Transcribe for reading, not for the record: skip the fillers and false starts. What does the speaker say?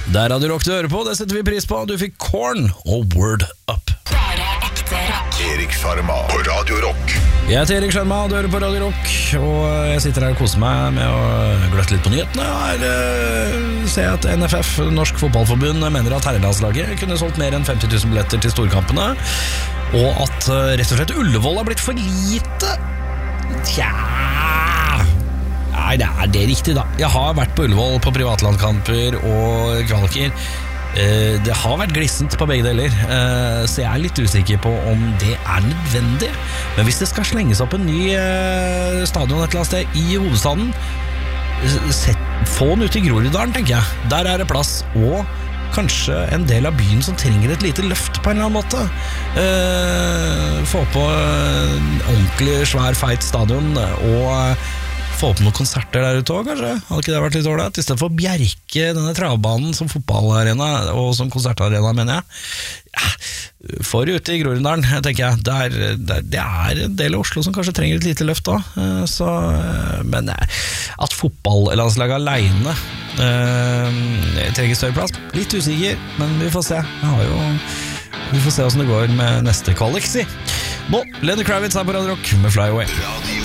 Det er Radio Rock du hører på, det setter vi pris på. Du fikk Korn og Word Up. Bare ekte rock. Erik Sjarma på Radio Rock. Jeg heter Erik Sjarma, du hører på Radio Rock. Og jeg sitter her og koser meg med å gløtte litt på nyhetene. Her ser jeg at NFF, Norsk Fotballforbund, mener at herrelandslaget kunne solgt mer enn 50 000 billetter til storkampene. Og at rett og slett Ullevål har blitt for lite. Tja. Nei, er det riktig da? Jeg har vært på Ullevål på privatlandkamper og kvalker. Det har vært glissent på begge deler, så jeg er litt usikker på om det er nødvendig. Men hvis det skal slenges opp en ny stadion et eller annet sted i hovedstaden, få den ut i Groruddalen, tenker jeg. Der er det plass, og kanskje en del av byen som trenger et lite løft på en eller annen måte. Få på en ordentlig svær feit stadion, og få opp noen konserter der ute også, kanskje. Hadde ikke det vært litt ålreit? I stedet for å bjerke denne travbanen som fotballarena, og som konsertarena, mener jeg. Ja, for ute i Groruddalen, tenker jeg. Det er en del av Oslo som kanskje trenger et lite løft da. Men at fotballandslaget alene trenger større plass, litt usikker, men vi får se. Vi får se hvordan det går med neste kvalik, si. Nå, Lenny Kravitz her på Radio Rock med Fly Away. Radio